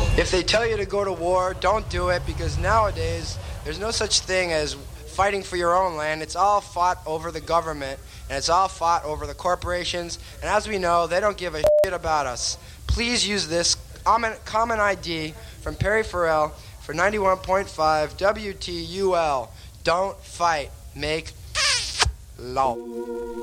If they tell you to go to war, don't do it, because nowadays there's no such thing as fighting for your own land. It's all fought over the government, and it's all fought over the corporations, and as we know, they don't give a shit about us. Please use this common ID from Perry Farrell for 91.5 WTUL. Don't fight. Make law.